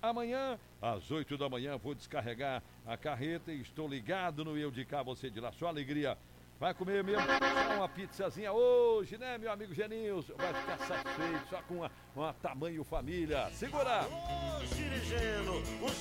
amanhã, às 8 da manhã, vou descarregar a carreta e estou ligado no Eu de Cá, você de lá. Só alegria. Vai comer mesmo só uma pizzazinha hoje, né, meu amigo Genilson? Vai ficar satisfeito só com uma tamanho família. Segura! Dirigindo,